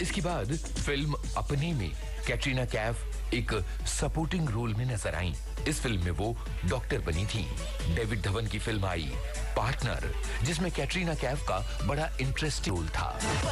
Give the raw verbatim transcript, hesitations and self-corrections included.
इसके बाद फिल्म अपने में कैटरीना कैफ एक सपोर्टिंग रोल में नजर आईं। इस फिल्म में वो डॉक्टर बनी थी। डेविड धवन की फिल्म आई पार्टनर, जिसमें कैटरीना कैफ का बड़ा इंटरेस्टिंग रोल था।